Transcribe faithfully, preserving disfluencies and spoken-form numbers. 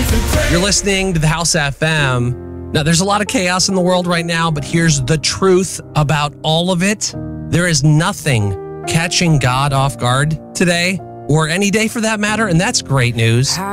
You're listening to the House F M. Now, there's a lot of chaos in the world right now, but here's the truth about all of it. There is nothing catching God off guard today, or any day for that matter, and that's great news.